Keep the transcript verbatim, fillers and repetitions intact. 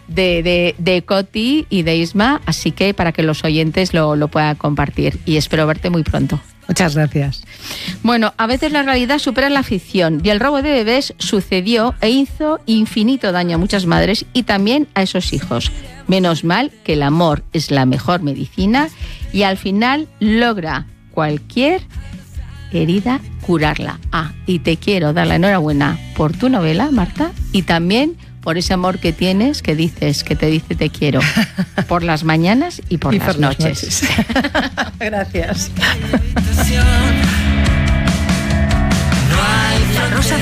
de, de, de Coti y de Isma, así que para que los oyentes lo, lo puedan compartir. Y espero verte muy pronto. Muchas gracias. Bueno, a veces la realidad supera la ficción y el robo de bebés sucedió e hizo infinito daño a muchas madres y también a esos hijos. Menos mal que el amor es la mejor medicina y al final logra cualquier herida curarla. Ah, y te quiero dar la enhorabuena por tu novela, Marta, y también por ese amor que tienes, que dices, que te dice te quiero, por las mañanas y por, y las, por noches. las noches. Gracias. La Rosa de